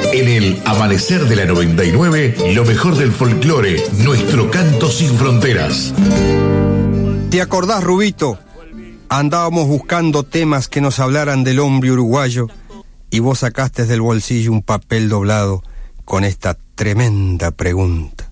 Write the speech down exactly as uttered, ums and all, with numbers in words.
En el Amanecer de la noventa y nueve, lo mejor del folclore, nuestro canto sin fronteras. ¿Te acordás, Rubito? Andábamos buscando temas que nos hablaran del hombre uruguayo y vos sacaste del bolsillo un papel doblado con esta tremenda pregunta.